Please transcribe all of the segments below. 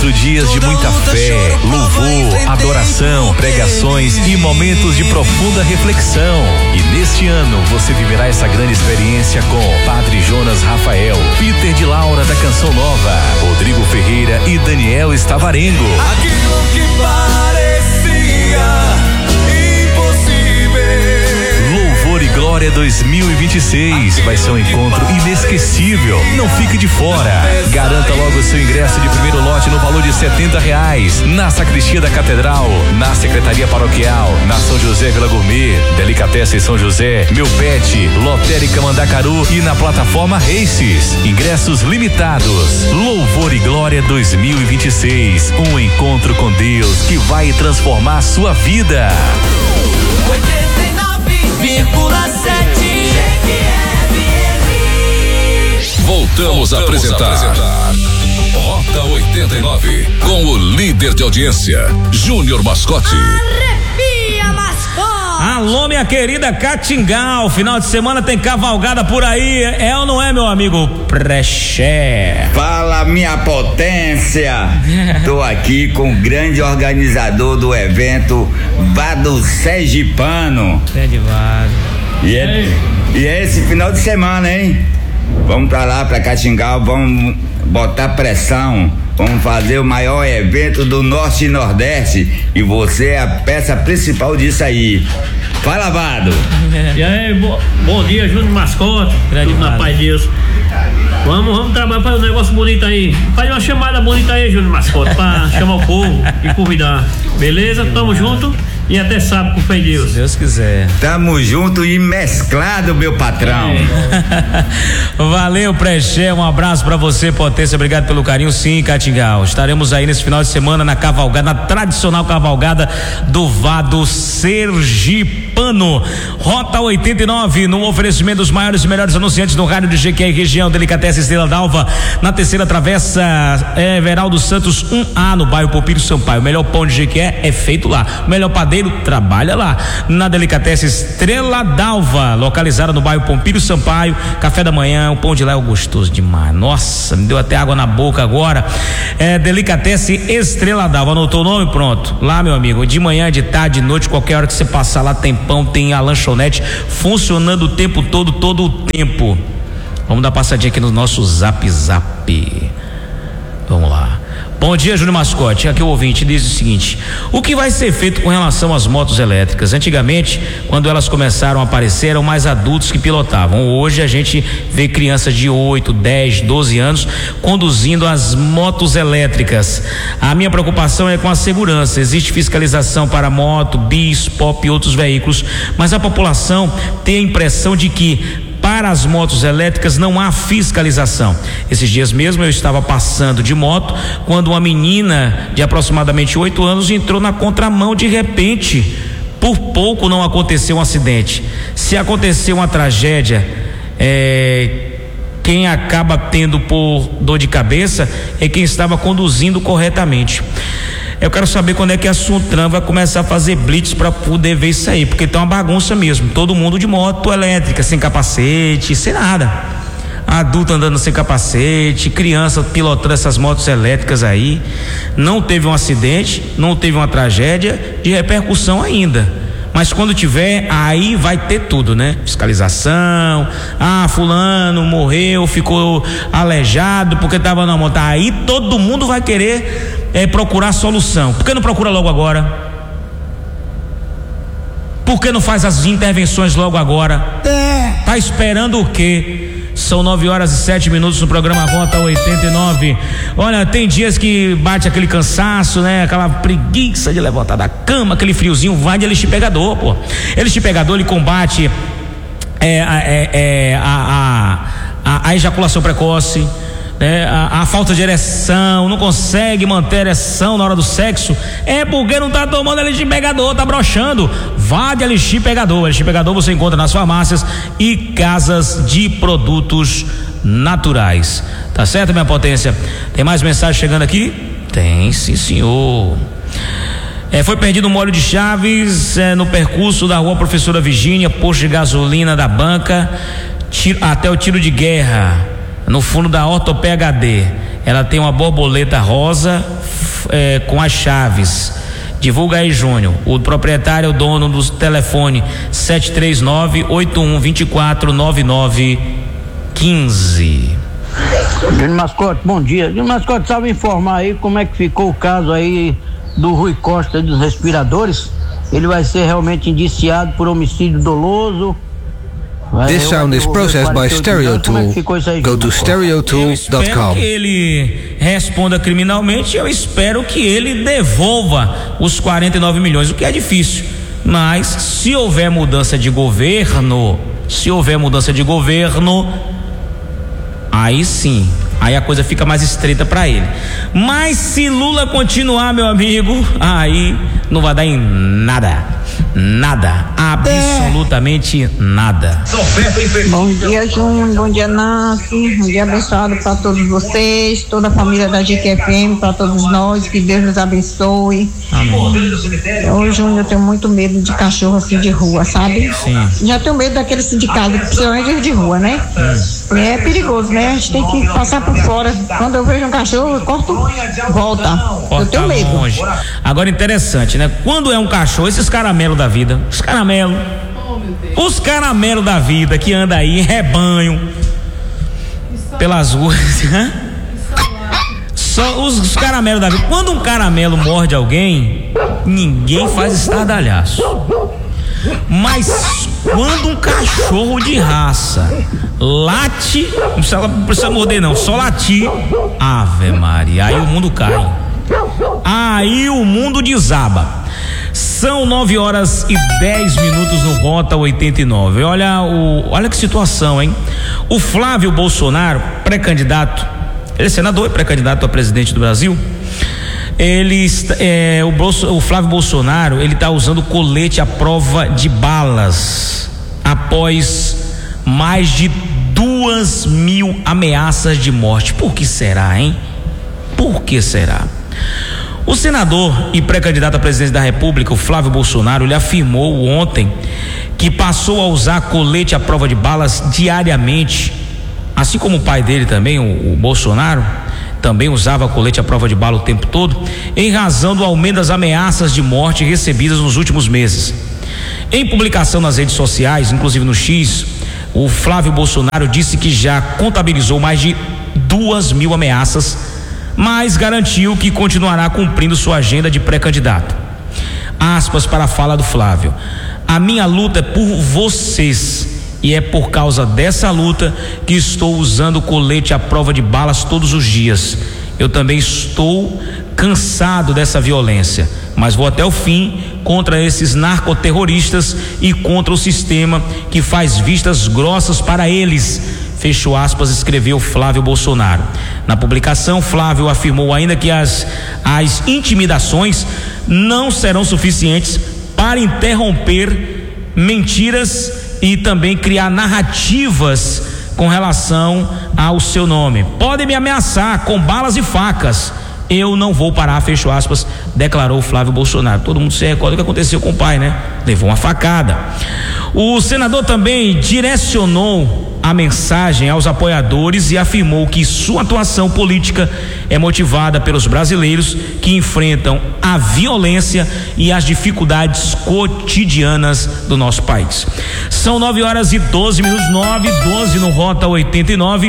4 dias de muita fé, louvor, adoração, pregações e momentos de profunda reflexão. E neste ano você viverá essa grande experiência com Padre Jonas Rafael, Peter de Laura da Canção Nova, Rodrigo Ferreira e Daniel Stavarengo. Aquilo que parecia impossível. Louvor e Glória 2026 vai ser um encontro inesquecível. Não fique de fora. Garanta logo o seu ingresso de primeiro lote no valor de R$70 na Sacristia da Catedral, na Secretaria Paroquial, na São José Vila Gourmet, Delicatessen São José, Meu Pet, Lotérica Mandacaru e na plataforma Races. Ingressos limitados. Louvor e Glória 2026, um encontro com Deus que vai transformar sua vida. 89,7 Voltamos a apresentar Rota 89 com o líder de audiência, Júnior Mascote. Arrepia, mascote! Alô, minha querida Catingal, final de semana tem cavalgada por aí, é ou não é, meu amigo Prexé? Fala, minha potência! Tô aqui com o grande organizador do evento, Vado Sergipano. É de Vado. E é esse final de semana, hein? Vamos pra lá, pra Catingal, vamos botar pressão. Vamos fazer o maior evento do Norte e Nordeste. E você é a peça principal disso aí. Fala, Vado. E aí, bom dia, Júnior Mascote. Tudo na paz de Deus. Vamos trabalhar para um negócio bonito aí. Faz uma chamada bonita aí, Júnior Mascote, pra chamar o povo e convidar. Beleza? Tamo junto. E até sábado, com fé em Deus. Se Deus quiser. Tamo junto e mesclado, meu patrão. Valeu, Prexé, um abraço pra você, potência, obrigado pelo carinho. Sim, Catingal, estaremos aí nesse final de semana na cavalgada, na tradicional cavalgada do Vado Sergipano. Rota 89, no oferecimento dos maiores e melhores anunciantes do rádio de Jequié e região, Delicatessen Estrela d'Alva, na terceira travessa, Everaldo Santos 1A, no bairro Popírio Sampaio. O melhor pão de Jequié é feito lá, o melhor padeiro trabalha lá. Na Delicatessen Estrela d'Alva, localizada no bairro Pompírio Sampaio. Café da manhã, o pão de lá é gostoso demais. Nossa, me deu até água na boca agora. Delicatessen Estrela d'Alva, anotou o nome? Pronto. Lá, meu amigo, de manhã, de tarde, de noite, qualquer hora que você passar lá tem pão, tem a lanchonete funcionando o tempo todo o tempo. Vamos dar uma passadinha aqui no nosso Zap. Vamos lá. Bom dia, Júnior Mascote. Aqui o ouvinte diz o seguinte: o que vai ser feito com relação às motos elétricas? Antigamente, quando elas começaram a aparecer, eram mais adultos que pilotavam. Hoje a gente vê crianças de 8, 10, 12 anos conduzindo as motos elétricas. A minha preocupação é com a segurança. Existe fiscalização para moto, bis, pop e outros veículos, mas a população tem a impressão de que para as motos elétricas não há fiscalização. Esses dias mesmo eu estava passando de moto quando uma menina de aproximadamente 8 anos entrou na contramão de repente. Por pouco não aconteceu um acidente. Se acontecer uma tragédia, quem acaba tendo por dor de cabeça é quem estava conduzindo corretamente. Eu quero saber quando é que a Suntran vai começar a fazer blitz para poder ver isso aí, porque tá uma bagunça mesmo. Todo mundo de moto elétrica, sem capacete, sem nada. Adulto andando sem capacete, criança pilotando essas motos elétricas aí. Não teve um acidente, não teve uma tragédia de repercussão ainda. Mas quando tiver, aí vai ter tudo, né? Fiscalização. Fulano morreu, ficou aleijado porque tava na moto. Aí todo mundo vai querer procurar solução. Por que não procura logo agora? Por que não faz as intervenções logo agora? Tá esperando o quê? São 9h07 no programa Rota 89. Olha, tem dias que bate aquele cansaço, né? Aquela preguiça de levantar da cama, aquele friozinho, vai de Elixir Pegador, pô. Elixir Pegador, ele combate a ejaculação precoce, né? A falta de ereção, não consegue manter a ereção na hora do sexo, é porque não tá tomando Elixir Pegador, tá broxando. Vá de Elixir Pegador. Elixir Pegador você encontra nas farmácias e casas de produtos naturais. Tá certo, minha potência? Tem mais mensagem chegando aqui? Tem, sim, senhor. Foi perdido um óleo de chaves no percurso da rua Professora Virgínia, posto de gasolina da banca, até o tiro de guerra, no fundo da Orto PHD. Ela tem uma borboleta rosa com as chaves. Divulga aí, Júnior. O proprietário é o dono do telefone 739-8124-9915. Júnior Mascote, bom dia. Júnior Mascote, sabe informar aí como é que ficou o caso aí do Rui Costa dos respiradores? Ele vai ser realmente indiciado por homicídio doloso. This sound is processed by Stereotool. Go to stereotool.com. Espero que ele responda criminalmente. Eu espero que ele devolva os 49 milhões, o que é difícil. Mas se houver mudança de governo, aí sim, aí a coisa fica mais estreita para ele. Mas se Lula continuar, meu amigo, aí não vai dar em nada, absolutamente nada. Bom dia, Júnior, bom dia, Nath, um dia abençoado para todos vocês, toda a família da GQFM, para todos nós, que Deus nos abençoe. Amém. Hoje, Júnior, eu tenho muito medo de cachorro assim de rua, sabe? Sim. Já tenho medo daquele sindicato, principalmente de rua, né? É perigoso, né? A gente tem que passar por fora. Quando eu vejo um cachorro, eu corto, volta. Eu tenho medo. Longe. Agora, interessante, né? Quando é um cachorro, esses caramelos da vida, os caramelos da vida que anda aí em rebanho pelas ruas, só os caramelos da vida. Quando um caramelo morde alguém, ninguém faz estardalhaço. Mas quando um cachorro de raça late, não precisa morder não, só latir, Ave Maria, aí o mundo cai, aí o mundo desaba. São 9h10 no Rota 89. Olha que situação, hein? O Flávio Bolsonaro, pré-candidato, ele é senador e pré-candidato a presidente do Brasil. O Flávio Bolsonaro, ele está usando colete à prova de balas após mais de 2.000 ameaças de morte. Por que será, hein? Por que será? O senador e pré-candidato à presidência da República, o Flávio Bolsonaro, ele afirmou ontem que passou a usar colete à prova de balas diariamente, assim como o pai dele também, o Bolsonaro, também usava colete à prova de bala o tempo todo, em razão do aumento das ameaças de morte recebidas nos últimos meses. Em publicação nas redes sociais, inclusive no X, o Flávio Bolsonaro disse que já contabilizou mais de 2.000 ameaças, mas garantiu que continuará cumprindo sua agenda de pré-candidato. Aspas para a fala do Flávio: a minha luta é por vocês, e é por causa dessa luta que estou usando colete à prova de balas todos os dias. Eu também estou cansado dessa violência, mas vou até o fim contra esses narcoterroristas e contra o sistema que faz vistas grossas para eles. Fecho aspas, escreveu Flávio Bolsonaro. Na publicação, Flávio afirmou ainda que as intimidações não serão suficientes para interromper mentiras e também criar narrativas com relação ao seu nome. Podem me ameaçar com balas e facas, eu não vou parar, fecho aspas, declarou Flávio Bolsonaro. Todo mundo se recorda o que aconteceu com o pai, né? Levou uma facada. O senador também direcionou a mensagem aos apoiadores e afirmou que sua atuação política é motivada pelos brasileiros que enfrentam a violência e as dificuldades cotidianas do nosso país. São 9h12, 9h12 no Rota 89.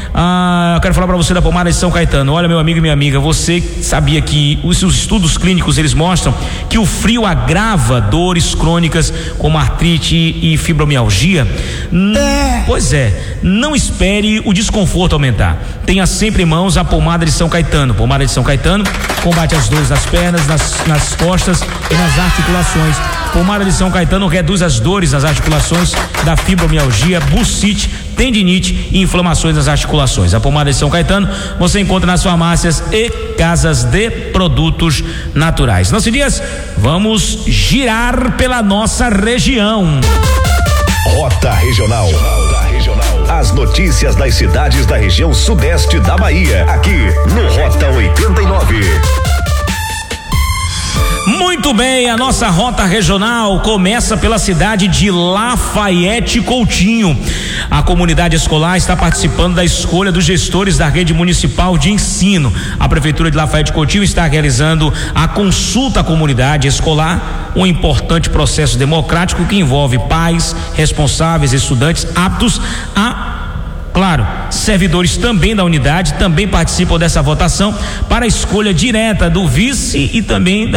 Eu quero falar para você da pomada de São Caetano. Olha, meu amigo e minha amiga, você sabia que os estudos clínicos eles mostram que o frio agrava dores crônicas como artrite e fibromialgia? Pois é, não espere o desconforto aumentar. Tenha sempre em mãos a pomada de São Caetano. Pomada de São Caetano combate as dores nas pernas, nas costas e nas articulações. Pomada de São Caetano reduz as dores nas articulações da fibromialgia, bursite, tendinite e inflamações nas articulações. A pomada de São Caetano você encontra nas farmácias e casas de produtos naturais. Nossos dias, vamos girar pela nossa região. Rota Regional. As notícias das cidades da região sudeste da Bahia, aqui no Rota 89. Muito bem, a nossa rota regional começa pela cidade de Lafayette Coutinho. A comunidade escolar está participando da escolha dos gestores da rede municipal de ensino. A prefeitura de Lafayette Coutinho está realizando a consulta à comunidade escolar, um importante processo democrático que envolve pais, responsáveis, estudantes aptos a, claro, servidores também da unidade também participam dessa votação para a escolha direta do vice e também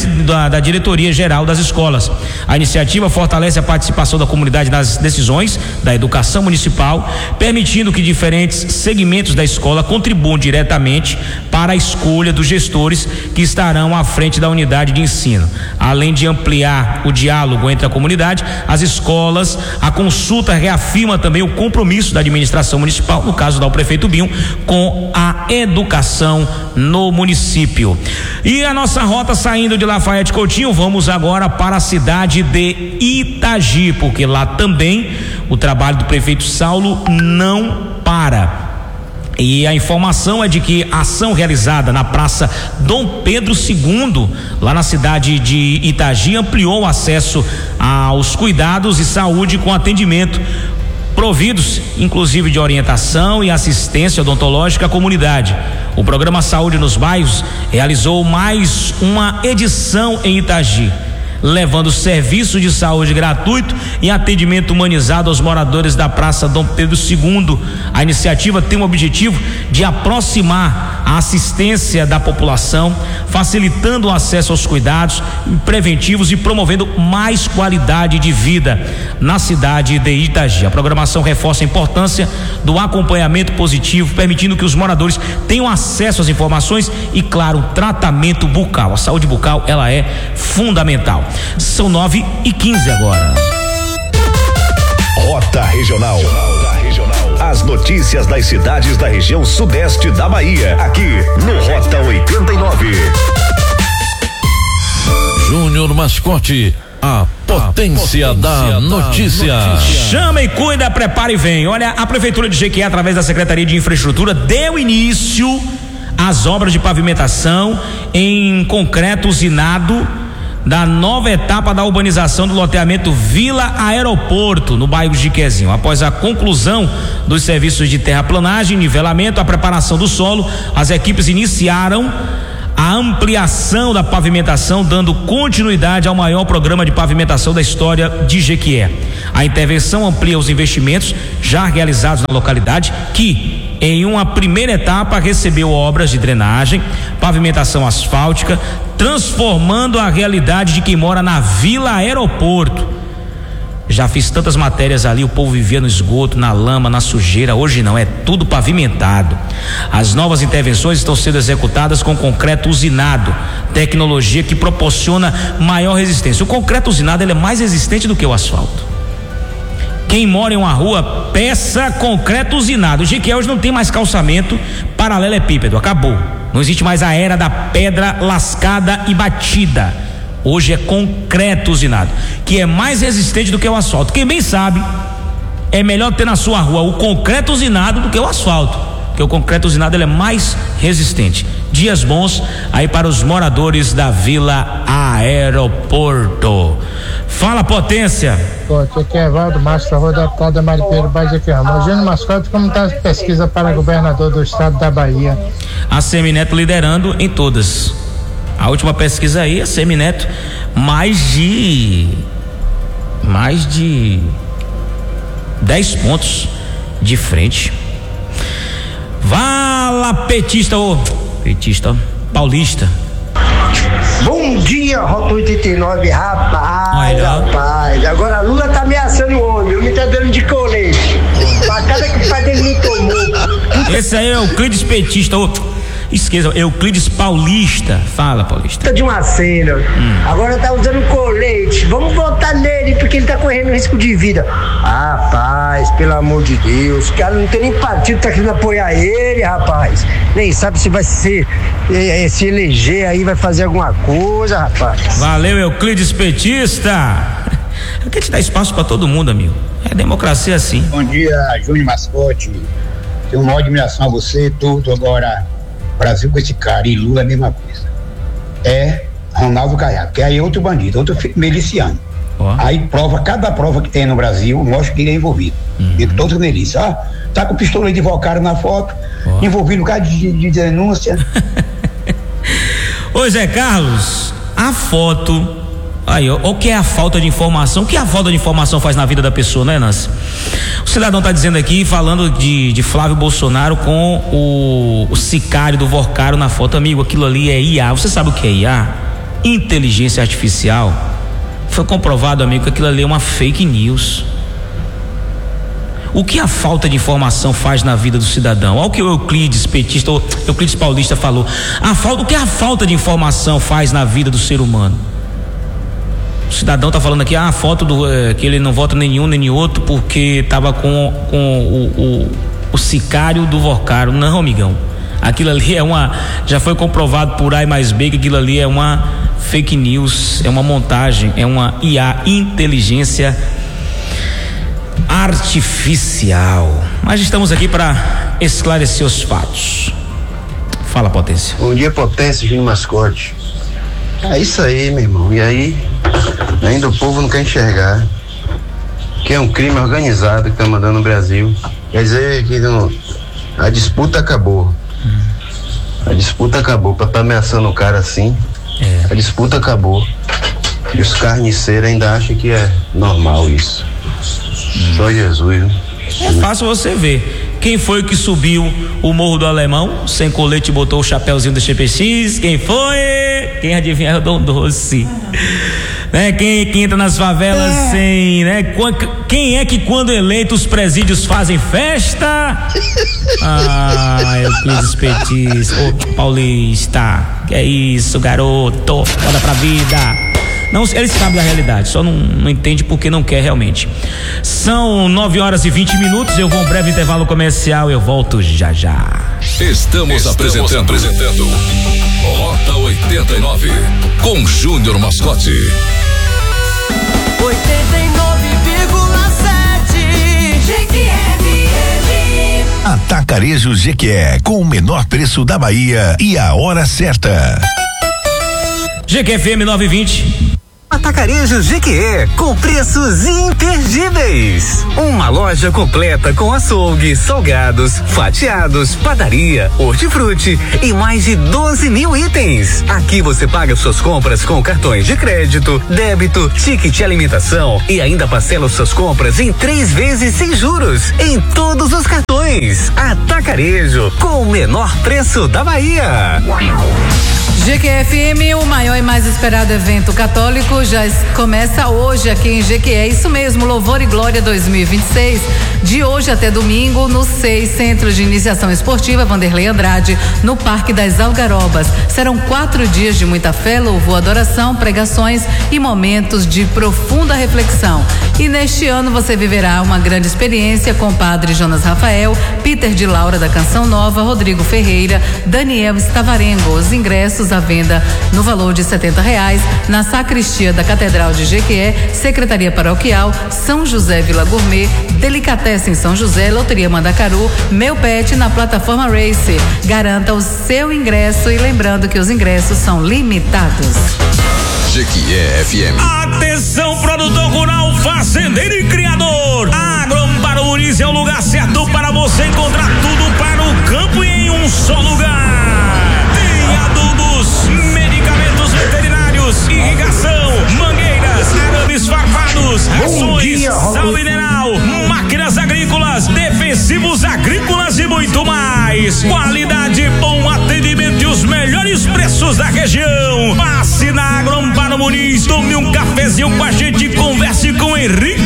da diretoria geral das escolas. A iniciativa fortalece a participação da comunidade nas decisões da educação municipal, permitindo que diferentes segmentos da escola contribuam diretamente para a escolha dos gestores que estarão à frente da unidade de ensino. Além de ampliar o diálogo entre a comunidade, as escolas, a consulta reafirma também o compromisso da administração municipal, no caso do prefeito Binho, com a educação no município. E a nossa rota saindo de Lafayette Coutinho, vamos agora para a cidade de Itagi, porque lá também o trabalho do prefeito Saulo não para. E a informação é de que a ação realizada na Praça Dom Pedro II, lá na cidade de Itagi, ampliou o acesso aos cuidados e saúde com atendimento providos, inclusive de orientação e assistência odontológica à comunidade. O programa Saúde nos Bairros realizou mais uma edição em Itagi, levando serviço de saúde gratuito e atendimento humanizado aos moradores da Praça Dom Pedro II. A iniciativa tem o objetivo de aproximar a assistência da população, facilitando o acesso aos cuidados preventivos e promovendo mais qualidade de vida na cidade de Itagi. A programação reforça a importância do acompanhamento positivo, permitindo que os moradores tenham acesso às informações e, claro, tratamento bucal. A saúde bucal, ela é fundamental. São 9h15 agora. Rota Regional. As notícias das cidades da região sudeste da Bahia, aqui no Rota 89. Júnior Mascote, a potência da notícia. Chama e cuida, prepara e vem. Olha, a Prefeitura de Jequié, através da Secretaria de Infraestrutura, deu início às obras de pavimentação em concreto usinado da nova etapa da urbanização do loteamento Vila Aeroporto, no bairro Jiquezinho. Após a conclusão dos serviços de terraplanagem, nivelamento, a preparação do solo, as equipes iniciaram a ampliação da pavimentação, dando continuidade ao maior programa de pavimentação da história de Jequié. A intervenção amplia os investimentos já realizados na localidade, que em uma primeira etapa recebeu obras de drenagem, pavimentação asfáltica, transformando a realidade de quem mora na Vila Aeroporto. Já fiz tantas matérias ali, o povo vivia no esgoto, na lama, na sujeira. Hoje não, é tudo pavimentado. As novas intervenções estão sendo executadas com concreto usinado, tecnologia que proporciona maior resistência. O concreto usinado, ele é mais resistente do que o asfalto. Quem mora em uma rua, peça concreto usinado. O Jequié hoje não tem mais calçamento paralelepípedo, acabou. Não existe mais a era da pedra lascada e batida. Hoje é concreto usinado, que é mais resistente do que o asfalto. Quem bem sabe, é melhor ter na sua rua o concreto usinado do que o asfalto, porque o concreto usinado, ele é mais resistente. Dias bons aí para os moradores da Vila Aeroporto. Fala, potência. Aqui é Evaldo Márcio, rua deputado da Maripeiro, Bahia de Quirramão. Júnior Mascote, como está a pesquisa para governador do estado da Bahia? A Semineto liderando em todas. A última pesquisa aí, a Semineto, mais de 10 pontos de frente. Vala petista, paulista. Bom dia, Rota 89, rapaz, agora Lula tá ameaçando o homem, o homem tá dando de colete, facada que o pai dele não tomou. Esse aí é o Euclides petista, esqueça, Euclides paulista. Fala, paulista. De uma cena, agora tá usando colete, vamos votar nele porque ele tá correndo risco de vida. Rapaz, pelo amor de Deus, cara, não tem nem partido tá querendo apoiar ele, rapaz, nem sabe se vai se eleger aí, vai fazer alguma coisa, rapaz. Valeu, Euclides petista. Eu quero te dar espaço pra todo mundo, amigo, é democracia assim. Bom dia, Júnior Mascote, tenho uma admiração a você, tudo. Agora, Brasil com esse cara e Lula é a mesma coisa. É Ronaldo Caiado, que aí é outro bandido, outro miliciano. Aí cada prova que tem no Brasil mostra que ele é envolvido. E todos os milícias, tá com pistola de Valcário na foto, envolvido no caso de denúncia. Ô Zé Carlos, a foto, aí, o que é a falta de informação? O que a falta de informação faz na vida da pessoa, né, Nancy? O cidadão tá dizendo aqui, falando de Flávio Bolsonaro com o sicário do Valcário na foto. Amigo, aquilo ali é IA. Você sabe o que é IA? Inteligência artificial. Foi comprovado, amigo, que aquilo ali é uma fake news. O que a falta de informação faz na vida do cidadão? Olha o que o Euclides Paulista falou. O que a falta de informação faz na vida do ser humano? O cidadão tá falando aqui, a foto que ele não vota nenhum nem outro porque tava com o sicário do Valcário. Não, amigão. Aquilo ali já foi comprovado por A mais B que aquilo ali é uma fake news, é uma montagem, é uma IA, inteligência artificial. Mas estamos aqui para esclarecer os fatos. Fala, Potência. Bom dia, Potência, Júnior Mascote. É isso aí, meu irmão. E aí, ainda o povo não quer enxergar que é um crime organizado que tá mandando no Brasil. Quer dizer que a disputa acabou. A disputa acabou. Pra estar ameaçando o cara assim, a disputa acabou. E os carniceiros ainda acham que é normal isso. Só Jesus, viu? É fácil você ver. Quem foi que subiu o Morro do Alemão sem colete e botou o chapéuzinho do CPX? Quem foi? Quem adivinha? É o Dom Doce. Né? Quem entra nas favelas sem, né? Quem é que quando eleito os presídios fazem festa? Euclides Petis, Paulista, que é isso, garoto, roda pra vida. Não, ele sabe da realidade, só não entende porque não quer realmente. São 9h20, eu vou a um breve intervalo comercial, eu volto já. Estamos apresentando Rota 89 com Júnior Mascote. 89,7 GQFM. Atacarejo GQE, com o menor preço da Bahia e a hora certa. GQFM 920. Atacarejo GQE, com preços imperdíveis. Uma loja completa com açougue, salgados, fatiados, padaria, hortifruti e mais de 12 mil itens. Aqui você paga suas compras com cartões de crédito, débito, ticket alimentação e ainda parcela suas compras em 3 vezes sem juros em todos os cartões. Atacarejo, com o menor preço da Bahia. GQFM, o maior e mais esperado evento católico, já começa hoje aqui em GQE. Isso mesmo, Louvor e Glória 2026, de hoje até domingo, no 6 Centro de Iniciação Esportiva Vanderlei Andrade, no Parque das Algarobas. Serão 4 dias de muita fé, louvor, adoração, pregações e momentos de profunda reflexão. E neste ano você viverá uma grande experiência com o Padre Jonas Rafael, Peter de Laura da Canção Nova, Rodrigo Ferreira, Daniel Stavarengo. Os ingressos à venda no valor de R$70 na sacristia da Catedral de Jequié, Secretaria Paroquial, São José Vila Gourmet, Delicatessen São José, Loteria Mandacaru, Meu Pet na plataforma Race. Garanta o seu ingresso e lembrando que os ingressos são limitados. GQE FM. Atenção, produtor rural, fazendeiro e criador. Agroamparo Muniz é o lugar certo para você encontrar tudo para o campo em um só lugar. Tem adubos, medicamentos veterinários, irrigação, mangueiras, arames farpados, rações, sal mineral, máquinas agrícolas, defensivos agrícolas e muito mais. Qualidade, bom atendimento e os melhores preços da região. Passe na Agroamparo Muniz, tome um cafezinho com a gente e converse com Henrique